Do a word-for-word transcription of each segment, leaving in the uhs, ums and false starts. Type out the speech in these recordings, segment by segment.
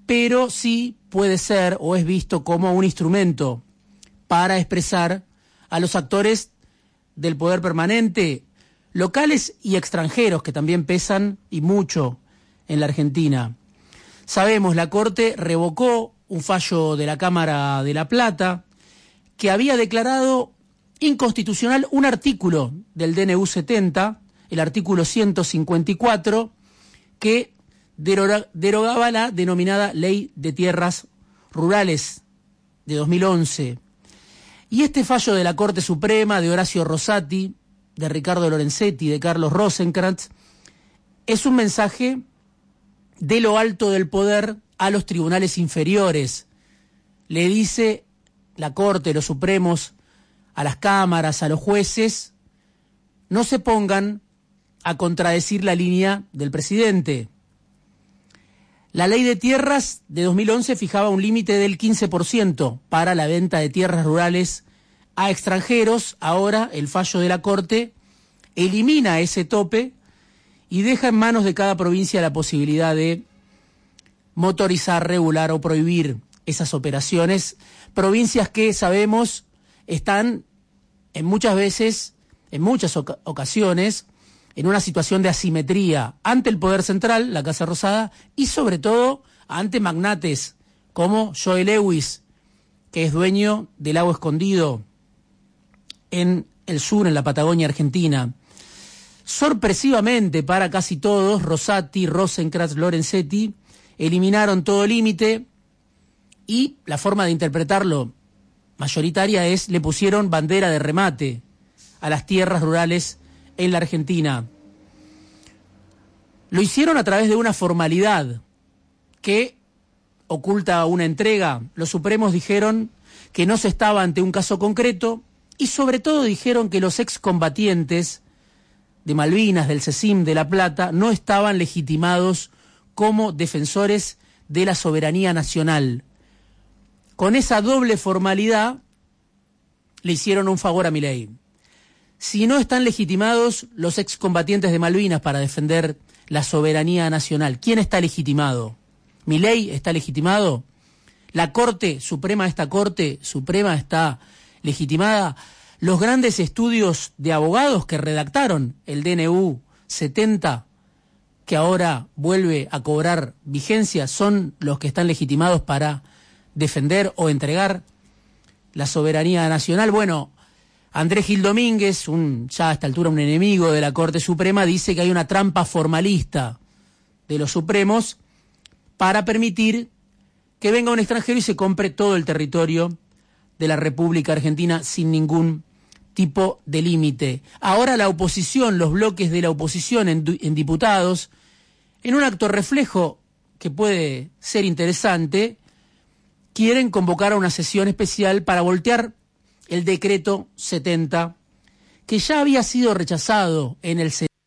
pero sí puede ser o es visto como un instrumento para expresar a los actores del poder permanente, locales y extranjeros, que también pesan y mucho en la Argentina. Sabemos, la Corte revocó un fallo de la Cámara de La Plata que había declarado inconstitucional un artículo del D N U setenta, el artículo ciento cincuenta y cuatro, que deroga, derogaba la denominada Ley de Tierras Rurales de dos mil once. Y este fallo de la Corte Suprema, de Horacio Rosati, de Ricardo Lorenzetti, de Carlos Rosenkrantz, es un mensaje de lo alto del poder a los tribunales inferiores. Le dice la Corte, los Supremos, a las cámaras, a los jueces, no se pongan a contradecir la línea del presidente. La Ley de Tierras de dos mil once fijaba un límite del quince por ciento para la venta de tierras rurales a extranjeros. Ahora el fallo de la Corte elimina ese tope y deja en manos de cada provincia la posibilidad de motorizar, regular o prohibir esas operaciones. Provincias que sabemos están en muchas veces, en muchas oca- ocasiones, en una situación de asimetría ante el poder central, la Casa Rosada, y sobre todo ante magnates como Joe Lewis, que es dueño del Lago Escondido en el sur, en la Patagonia Argentina. Sorpresivamente para casi todos, Rosati, Rosenkrantz, Lorenzetti eliminaron todo límite y la forma de interpretarlo mayoritaria es, le pusieron bandera de remate a las tierras rurales en la Argentina. Lo hicieron a través de una formalidad que oculta una entrega. Los Supremos dijeron que no se estaba ante un caso concreto y sobre todo dijeron que los excombatientes de Malvinas, del CECIM, de La Plata, no estaban legitimados como defensores de la soberanía nacional. Con esa doble formalidad le hicieron un favor a Milei. Si no están legitimados los excombatientes de Malvinas para defender la soberanía nacional, ¿quién está legitimado? ¿Milei está legitimado? ¿La Corte Suprema, esta Corte Suprema está legitimada? Los grandes estudios de abogados que redactaron el D N U setenta, que ahora vuelve a cobrar vigencia, son los que están legitimados para defender o entregar la soberanía nacional. Bueno, Andrés Gil Domínguez, un, ya a esta altura un enemigo de la Corte Suprema, dice que hay una trampa formalista de los Supremos para permitir que venga un extranjero y se compre todo el territorio de la República Argentina sin ningún tipo de límite. Ahora la oposición, los bloques de la oposición en, en diputados, en un acto reflejo que puede ser interesante, quieren convocar a una sesión especial para voltear el decreto setenta, que ya había sido rechazado en el Senado.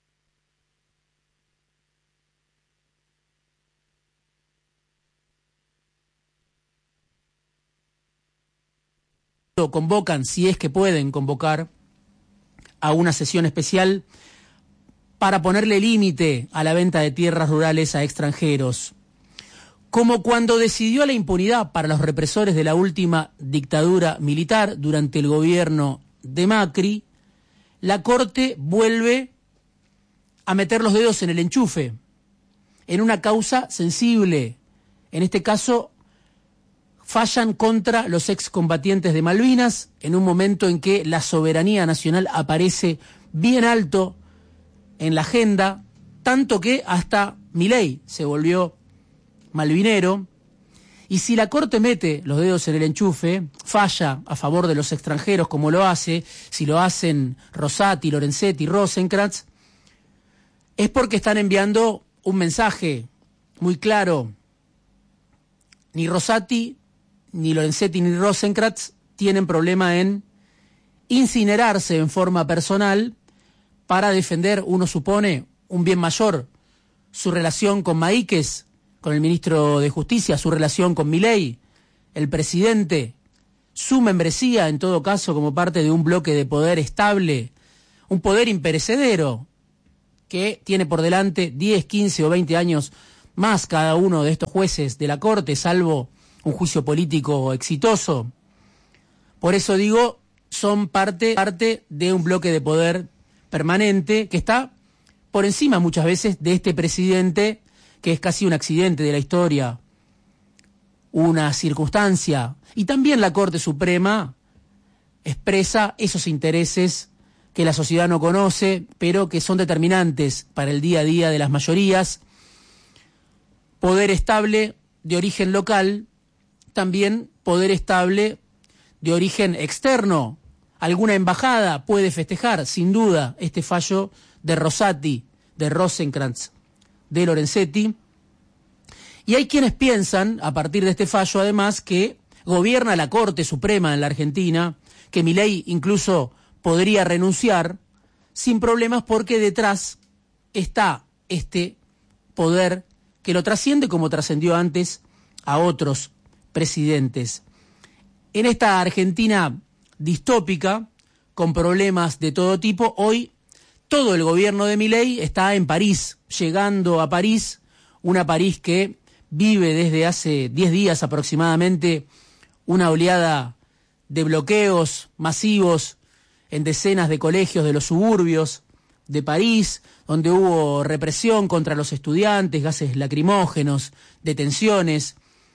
Convocan, si es que pueden convocar, a una sesión especial para ponerle límite a la venta de tierras rurales a extranjeros. Como cuando decidió la impunidad para los represores de la última dictadura militar durante el gobierno de Macri, la Corte vuelve a meter los dedos en el enchufe, en una causa sensible. En este caso, fallan contra los excombatientes de Malvinas, en un momento en que la soberanía nacional aparece bien alto en la agenda, tanto que hasta Milei se volvió malvinero. Y si la Corte mete los dedos en el enchufe, falla a favor de los extranjeros como lo hace, si lo hacen Rosati, Lorenzetti, Rosenkrantz, es porque están enviando un mensaje muy claro. Ni Rosati, ni Lorenzetti, ni Rosenkrantz tienen problema en incinerarse en forma personal para defender, uno supone, un bien mayor, su relación con Maíquez, con el ministro de Justicia, su relación con Milei, el presidente, su membresía, en todo caso, como parte de un bloque de poder estable, un poder imperecedero que tiene por delante diez, quince o veinte años más cada uno de estos jueces de la Corte, salvo un juicio político exitoso. Por eso digo, son parte, parte de un bloque de poder permanente que está por encima muchas veces de este presidente, que es casi un accidente de la historia, una circunstancia. Y también la Corte Suprema expresa esos intereses que la sociedad no conoce, pero que son determinantes para el día a día de las mayorías. Poder estable de origen local, también poder estable de origen externo. Alguna embajada puede festejar, sin duda, este fallo de Rosati, de Rosenkrantz, de Lorenzetti. Y hay quienes piensan, a partir de este fallo, además, que gobierna la Corte Suprema en la Argentina, que Milei incluso podría renunciar sin problemas porque detrás está este poder que lo trasciende como trascendió antes a otros presidentes. En esta Argentina distópica, con problemas de todo tipo, hoy todo el gobierno de Milei está en París, llegando a París, una París que vive desde hace diez días aproximadamente una oleada de bloqueos masivos en decenas de colegios de los suburbios de París, donde hubo represión contra los estudiantes, gases lacrimógenos, detenciones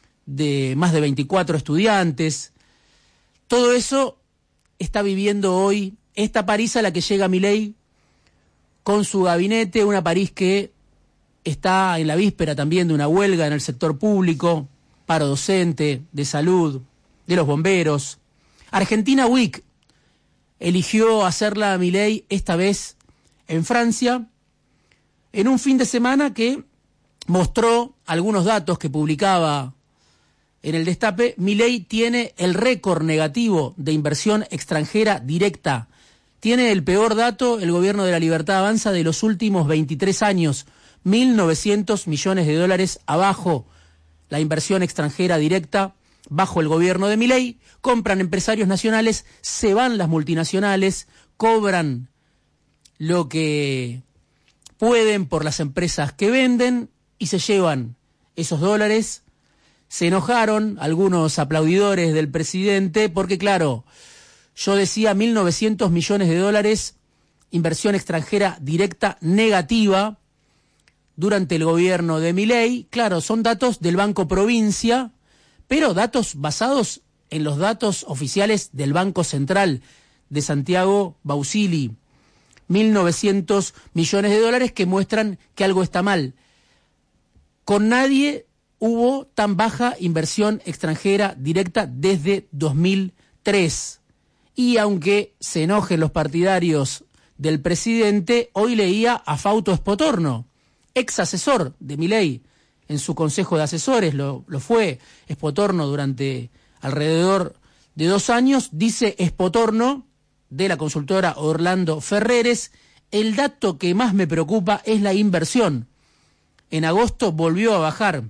de más de veinticuatro estudiantes. Todo eso está viviendo hoy esta París a la que llega Milei con su gabinete, una París que está en la víspera también de una huelga en el sector público, paro docente, de salud, de los bomberos. Argentina Week eligió hacerla a Milei esta vez en Francia, en un fin de semana que mostró algunos datos que publicaba en el Destape. Milei tiene el récord negativo de inversión extranjera directa. Tiene el peor dato el gobierno de la Libertad Avanza de los últimos veintitrés años, mil novecientos millones de dólares abajo la inversión extranjera directa bajo el gobierno de Milei. Compran empresarios nacionales, se van las multinacionales, cobran lo que pueden por las empresas que venden y se llevan esos dólares. Se enojaron algunos aplaudidores del presidente porque, claro, yo decía mil novecientos millones de dólares, inversión extranjera directa negativa durante el gobierno de Milei. Claro, son datos del Banco Provincia, pero datos basados en los datos oficiales del Banco Central de Santiago Bausili. mil novecientos millones de dólares que muestran que algo está mal. Con nadie hubo tan baja inversión extranjera directa desde dos mil tres. Y aunque se enojen los partidarios del presidente, hoy leía a Fausto Spotorno, ex asesor de Milei en su consejo de asesores, lo, lo fue Spotorno durante alrededor de dos años. Dice Spotorno, de la consultora Orlando Ferreres, el dato que más me preocupa es la inversión. En agosto volvió a bajar,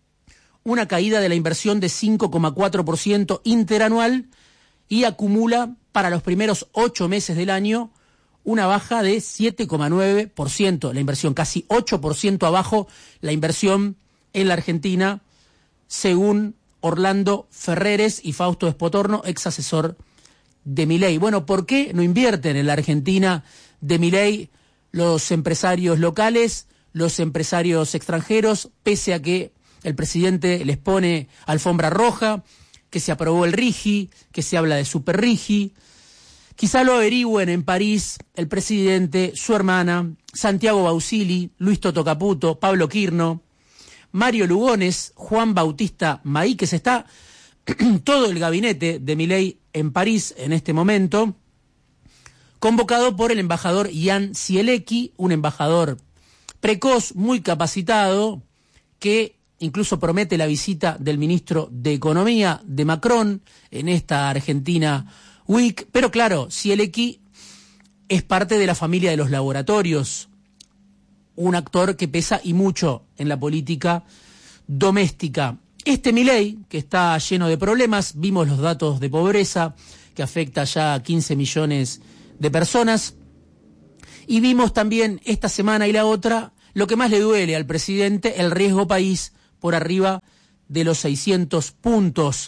una caída de la inversión de cinco coma cuatro por ciento interanual y acumula para los primeros ocho meses del año una baja de siete coma nueve por ciento. La inversión, casi ocho por ciento abajo la inversión en la Argentina, según Orlando Ferreres y Fausto Spotorno, ex asesor de Milei. Bueno, ¿por qué no invierten en la Argentina de Milei los empresarios locales, los empresarios extranjeros, pese a que el presidente les pone alfombra roja, que se aprobó el RIGI, que se habla de Super RIGI? Quizá lo averigüen en París el presidente, su hermana, Santiago Bausili, Luis Toto Caputo, Pablo Quirno, Mario Lugones, Juan Bautista Maíquez. Está todo el gabinete de Milei en París en este momento, convocado por el embajador Jan Zielecki, un embajador precoz, muy capacitado, que incluso promete la visita del ministro de Economía de Macron en esta Argentina Week. Pero claro, Zielecki es parte de la familia de los laboratorios, un actor que pesa y mucho en la política doméstica. Este Milei, que está lleno de problemas, vimos los datos de pobreza, que afecta ya a quince millones de personas, y vimos también esta semana y la otra lo que más le duele al presidente, el riesgo país por arriba de los seiscientos puntos.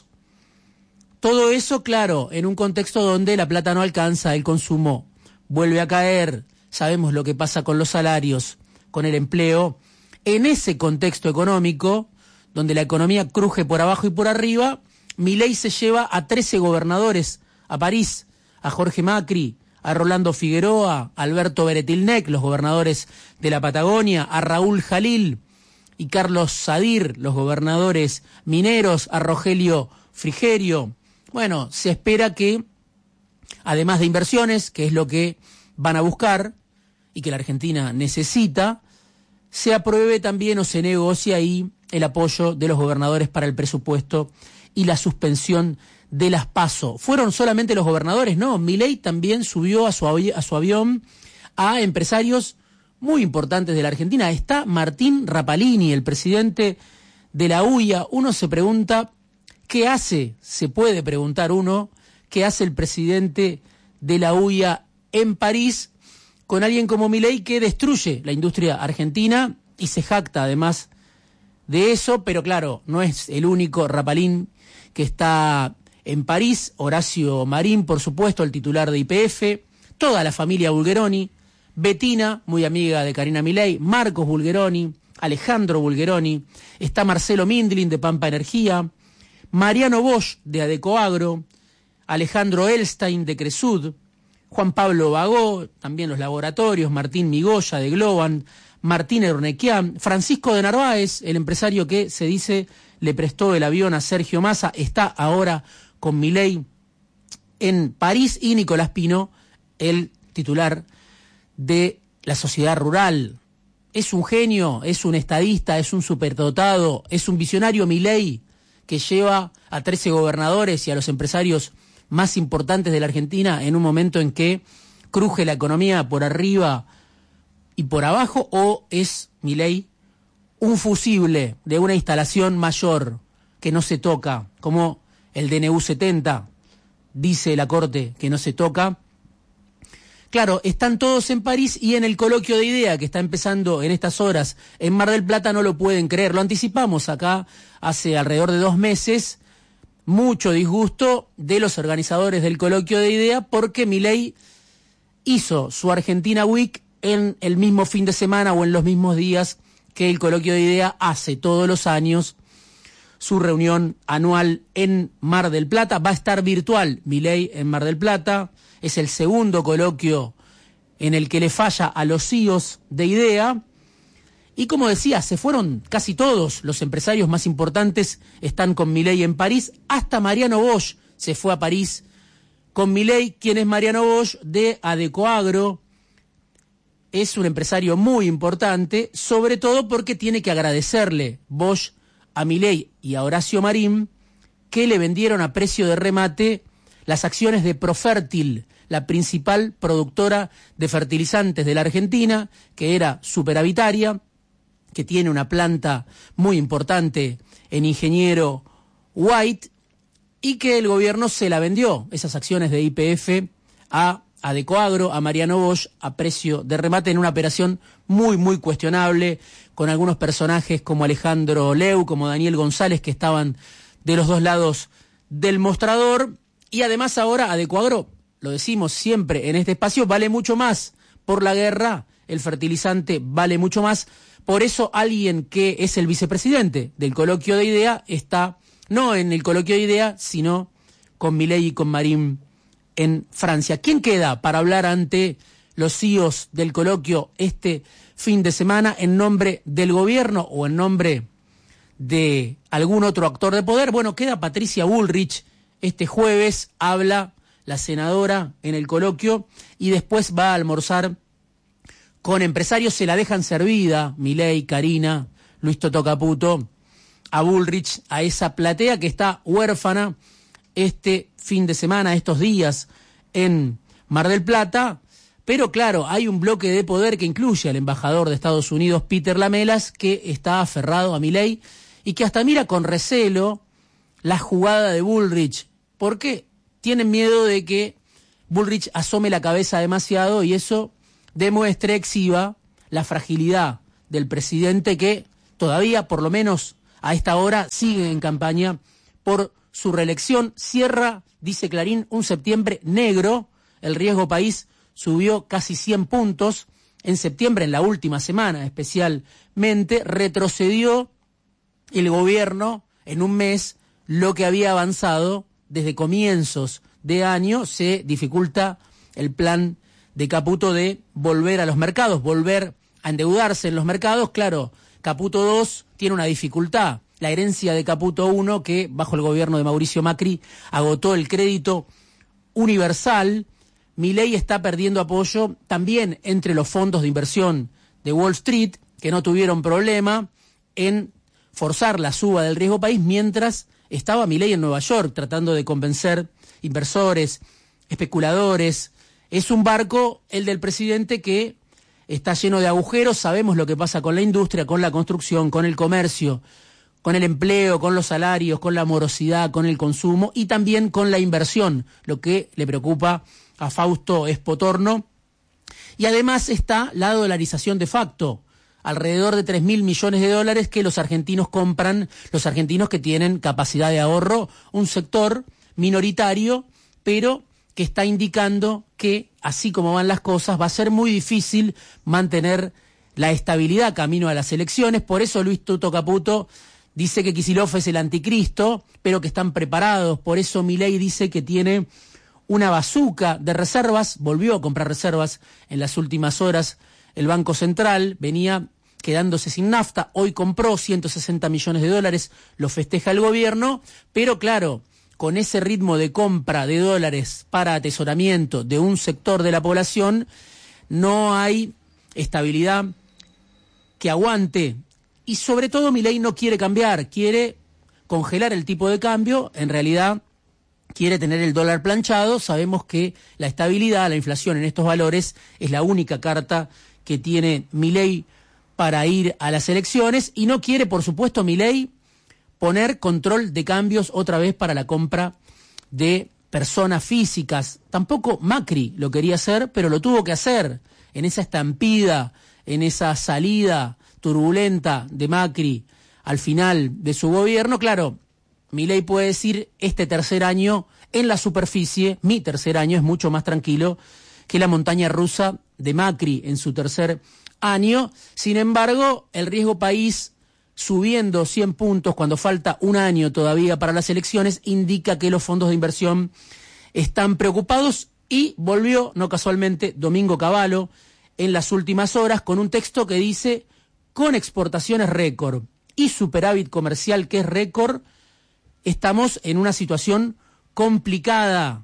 Todo eso, claro, en un contexto donde la plata no alcanza, el consumo vuelve a caer, sabemos lo que pasa con los salarios, con el empleo. En ese contexto económico, donde la economía cruje por abajo y por arriba, Milei se lleva a trece gobernadores a París, a Jorge Macri, a Rolando Figueroa, a Alberto Beretilnec, los gobernadores de la Patagonia, a Raúl Jalil y Carlos Sadir, los gobernadores mineros, a Rogelio Frigerio. Bueno, se espera que, además de inversiones, que es lo que van a buscar y que la Argentina necesita, se apruebe también o se negocie ahí el apoyo de los gobernadores para el presupuesto y la suspensión de las PASO. Fueron solamente los gobernadores, no, Milei también subió a su, avi- a su avión a empresarios muy importantes de la Argentina. Está Martín Rapalini, el presidente de la U I A. Uno se pregunta, ¿qué hace? Se puede preguntar uno, ¿qué hace el presidente de la U I A en París con alguien como Milei que destruye la industria argentina y se jacta además de eso? Pero claro, no es el único Rapalín que está en París. Horacio Marín, por supuesto, el titular de Y P F, toda la familia Bulgeroni, Bettina, muy amiga de Karina Milei, Marcos Bulgeroni, Alejandro Bulgeroni, está Marcelo Mindlin de Pampa Energía, Mariano Bosch de Adecoagro, Alejandro Elstein de Cresud, Juan Pablo Bagó, también los laboratorios, Martín Migoya de Globan, Martín Ernequian, Francisco de Narváez, el empresario que se dice le prestó el avión a Sergio Massa, está ahora con Milei en París, y Nicolás Pino, el titular de la Sociedad Rural. Es un genio, es un estadista, es un superdotado, es un visionario Milei que lleva a trece gobernadores y a los empresarios más importantes de la Argentina en un momento en que cruje la economía por arriba y por abajo. ¿O es Milei un fusible de una instalación mayor que no se toca, como el D N U setenta, dice la Corte que no se toca? Claro, están todos en París y en el coloquio de idea que está empezando en estas horas en Mar del Plata no lo pueden creer. Lo anticipamos acá hace alrededor de dos meses. Mucho disgusto de los organizadores del coloquio de idea porque Milei hizo su Argentina Week en el mismo fin de semana o en los mismos días que el coloquio de idea hace todos los años su reunión anual en Mar del Plata. Va a estar virtual Milei en Mar del Plata. Es el segundo coloquio en el que le falla a los C E Os de IDEA. Y como decía, se fueron casi todos los empresarios más importantes, están con Milei en París. Hasta Mariano Bosch se fue a París con Milei. ¿Quién es Mariano Bosch? De Adecoagro. Es un empresario muy importante, sobre todo porque tiene que agradecerle Bosch a Milei y a Horacio Marín que le vendieron a precio de remate las acciones de Profértil, la principal productora de fertilizantes de la Argentina, que era superavitaria, que tiene una planta muy importante en Ingeniero White, y que el gobierno se la vendió, esas acciones de Y P F, a Adecoagro, a Mariano Bosch, a precio de remate, en una operación muy, muy cuestionable, con algunos personajes como Alejandro Leu, como Daniel González, que estaban de los dos lados del mostrador. Y además ahora Adecoagro, lo decimos siempre en este espacio, vale mucho más por la guerra, el fertilizante vale mucho más. Por eso alguien que es el vicepresidente del coloquio de IDEA está no en el coloquio de IDEA, sino con Milei y con Marín en Francia. ¿Quién queda para hablar ante los C E Os del coloquio este fin de semana en nombre del gobierno o en nombre de algún otro actor de poder? Bueno, queda Patricia Bullrich. Este jueves habla la senadora en el coloquio y después va a almorzar con empresarios. Se la dejan servida Milei, Karina, Luis Toto Caputo, a Bullrich, a esa platea que está huérfana este fin de semana, estos días en Mar del Plata. Pero claro, hay un bloque de poder que incluye al embajador de Estados Unidos, Peter Lamelas, que está aferrado a Milei y que hasta mira con recelo la jugada de Bullrich, porque tienen miedo de que Bullrich asome la cabeza demasiado y eso demuestre, exhiba la fragilidad del presidente que todavía, por lo menos a esta hora, sigue en campaña por su reelección. Cierra, dice Clarín, un septiembre negro. El riesgo país subió casi cien puntos. En septiembre, en la última semana especialmente, retrocedió el gobierno en un mes lo que había avanzado desde comienzos de año. Se dificulta el plan de Caputo de volver a los mercados, volver a endeudarse en los mercados. Claro, Caputo dos tiene una dificultad, la herencia de Caputo uno, que bajo el gobierno de Mauricio Macri agotó el crédito universal. Milei está perdiendo apoyo también entre los fondos de inversión de Wall Street, que no tuvieron problema en forzar la suba del riesgo país, mientras estaba Milei en Nueva York tratando de convencer inversores, especuladores. Es un barco, el del presidente, que está lleno de agujeros. Sabemos lo que pasa con la industria, con la construcción, con el comercio, con el empleo, con los salarios, con la morosidad, con el consumo y también con la inversión, lo que le preocupa a Fausto Espotorno. Y además está la dolarización de facto, alrededor de tres mil millones de dólares que los argentinos compran, los argentinos que tienen capacidad de ahorro, un sector minoritario, pero que está indicando que, así como van las cosas, va a ser muy difícil mantener la estabilidad camino a las elecciones. Por eso Luis Tuto Caputo dice que Kicillof es el anticristo, pero que están preparados. Por eso Milei dice que tiene una bazuca de reservas, volvió a comprar reservas en las últimas horas. El Banco Central venía quedándose sin nafta, hoy compró ciento sesenta millones de dólares, lo festeja el gobierno, pero claro, con ese ritmo de compra de dólares para atesoramiento de un sector de la población, no hay estabilidad que aguante. Y sobre todo Milei no quiere cambiar, quiere congelar el tipo de cambio, en realidad quiere tener el dólar planchado. Sabemos que la estabilidad, la inflación en estos valores es la única carta que tiene Milei para ir a las elecciones, y no quiere, por supuesto, Milei poner control de cambios otra vez para la compra de personas físicas. Tampoco Macri lo quería hacer, pero lo tuvo que hacer en esa estampida, en esa salida turbulenta de Macri al final de su gobierno. Claro, Milei puede decir, este tercer año en la superficie, mi tercer año es mucho más tranquilo que la montaña rusa de Macri en su tercer año. Sin embargo, el riesgo país subiendo cien puntos cuando falta un año todavía para las elecciones indica que los fondos de inversión están preocupados, y volvió, no casualmente, Domingo Cavallo en las últimas horas con un texto que dice: con exportaciones récord y superávit comercial que es récord, estamos en una situación complicada.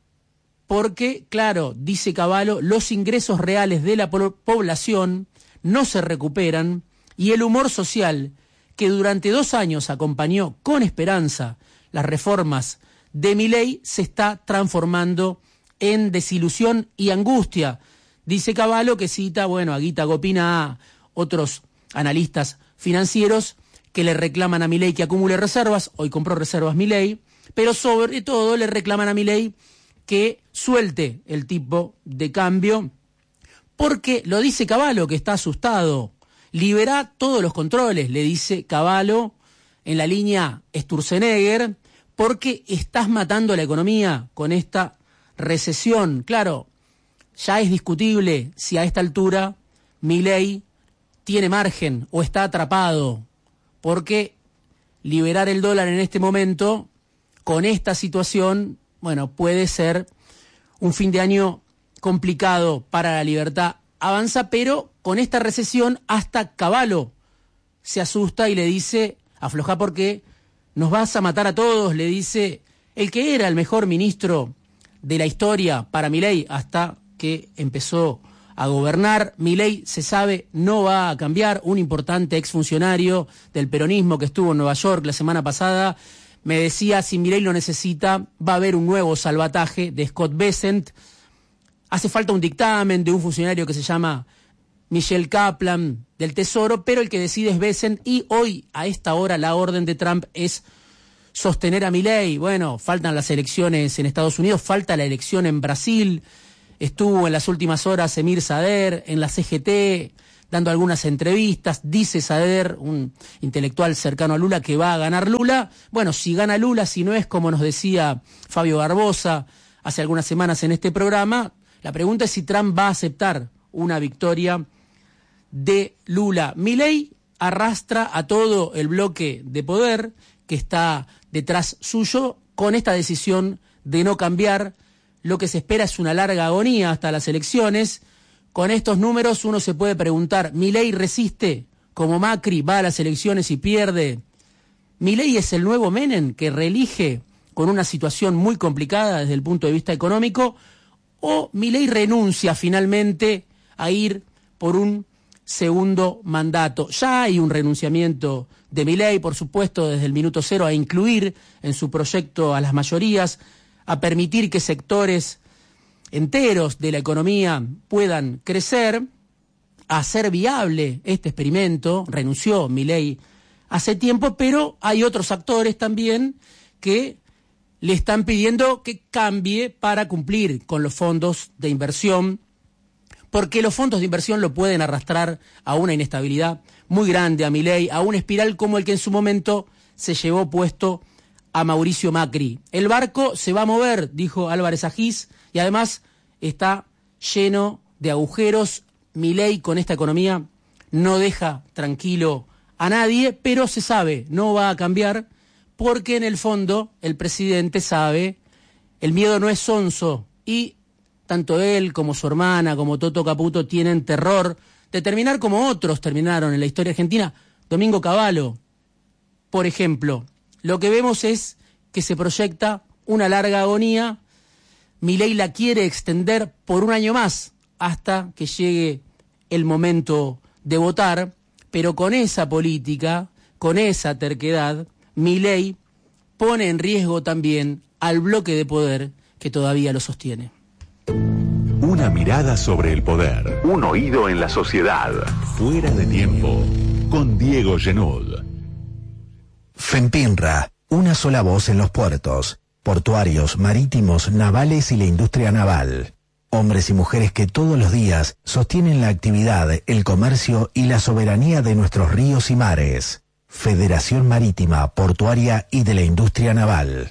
Porque, claro, dice Cavallo, los ingresos reales de la po- población no se recuperan, y el humor social, que durante dos años acompañó con esperanza las reformas de Milei, se está transformando en desilusión y angustia. Dice Cavallo, que cita, bueno, a Guita Gopina, a otros analistas financieros que le reclaman a Milei que acumule reservas. Hoy compró reservas Milei, pero sobre todo le reclaman a Milei que suelte el tipo de cambio, porque lo dice Cavallo, que está asustado. Libera todos los controles, le dice Cavallo en la línea Sturzenegger, porque estás matando la economía con esta recesión. Claro, ya es discutible si a esta altura Milei tiene margen o está atrapado, porque liberar el dólar en este momento, con esta situación, bueno, puede ser un fin de año complicado para la libertad avanza, pero con esta recesión hasta Cavallo se asusta y le dice: afloja porque nos vas a matar a todos, le dice el que era el mejor ministro de la historia para Milei hasta que empezó a gobernar. Milei, se sabe, no va a cambiar. Un importante exfuncionario del peronismo que estuvo en Nueva York la semana pasada me decía: si Milei lo necesita, va a haber un nuevo salvataje de Scott Bessent. Hace falta un dictamen de un funcionario que se llama Michelle Kaplan del Tesoro, pero el que decide es Bessent, y hoy, a esta hora, la orden de Trump es sostener a Milei. Bueno, faltan las elecciones en Estados Unidos, falta la elección en Brasil, estuvo en las últimas horas Emir Sader en la C G T, dando algunas entrevistas, dice Saavedra, un intelectual cercano a Lula, que va a ganar Lula. Bueno, si gana Lula, si no es como nos decía Fabio Barbosa hace algunas semanas en este programa, la pregunta es si Trump va a aceptar una victoria de Lula. Milei arrastra a todo el bloque de poder que está detrás suyo con esta decisión de no cambiar. Lo que se espera es una larga agonía hasta las elecciones. Con estos números uno se puede preguntar, ¿Milei resiste como Macri, va a las elecciones y pierde? ¿Milei es el nuevo Menem que reelige con una situación muy complicada desde el punto de vista económico? ¿O Milei renuncia finalmente a ir por un segundo mandato? Ya hay un renunciamiento de Milei, por supuesto, desde el minuto cero, a incluir en su proyecto a las mayorías, a permitir que sectores enteros de la economía puedan crecer, a hacer viable este experimento. Renunció Milei hace tiempo, pero hay otros actores también que le están pidiendo que cambie para cumplir con los fondos de inversión, porque los fondos de inversión lo pueden arrastrar a una inestabilidad muy grande a Milei, a una espiral como el que en su momento se llevó puesto a Mauricio Macri. El barco se va a mover, dijo Álvarez Agis, y además está lleno de agujeros. Milei con esta economía no deja tranquilo a nadie, pero se sabe, no va a cambiar, porque en el fondo el presidente sabe, el miedo no es sonso, y tanto él como su hermana, como Toto Caputo, tienen terror de terminar como otros terminaron en la historia argentina. Domingo Cavallo, por ejemplo. Lo que vemos es que se proyecta una larga agonía. Milei la quiere extender por un año más hasta que llegue el momento de votar, pero con esa política, con esa terquedad, Milei pone en riesgo también al bloque de poder que todavía lo sostiene. Una mirada sobre el poder. Un oído en la sociedad. Fuera de tiempo. Con Diego Genud. FEMPINRA, una sola voz en los puertos, portuarios, marítimos, navales y la industria naval. Hombres y mujeres que todos los días sostienen la actividad, el comercio y la soberanía de nuestros ríos y mares. Federación Marítima, Portuaria y de la Industria Naval.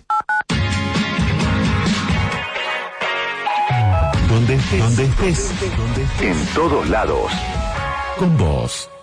Donde estés, donde estés, en todos lados. Con vos.